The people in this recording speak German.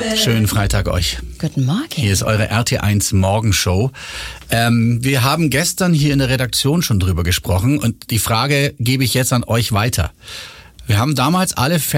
Schönen Freitag euch. Guten Morgen. Hier ist eure RT1 Morgenshow. Wir haben gestern hier in der Redaktion schon drüber gesprochen und die Frage gebe ich jetzt an euch weiter. Wir haben damals alle